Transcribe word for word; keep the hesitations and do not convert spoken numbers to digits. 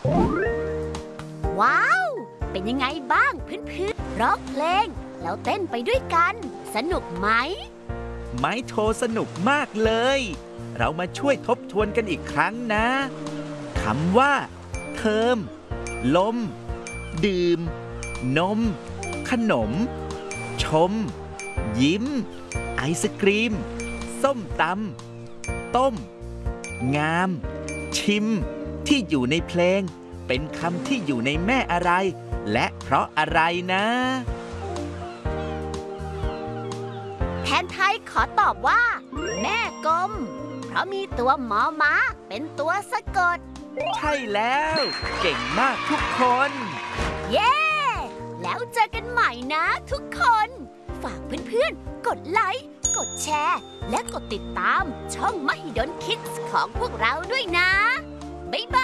ว้าว เป็นยังไงบ้างเพื่อนๆร้องเพลงแล้วเต้นไปด้วยกัน สนุกไหมไม้โทสนุกมากเลย เรามาช่วยทบทวนกันอีกครั้งนะคำว่า เทอม ลม ดื่ม นม ขนม ชม ยิ้ม ไอศกรีม ส้มตำ ต้ม งาม ชิม ที่อยู่ในเพลง เป็นคำที่อยู่ในแม่อะไร และเพราะอะไรนะแทนไทยขอตอบว่า แม่กลมเพราะมีตัวมอม้าเป็นตัวสะกดใช่แล้ว เก่งมากทุกคนเย้ แล้วเจอกันใหม่นะทุกคน ฝากเพื่อนๆ กดไลค์ กดแชร์ และกดติดตามช่องมหิดลคิดส์ของพวกเราด้วยนะ บ๊ายบ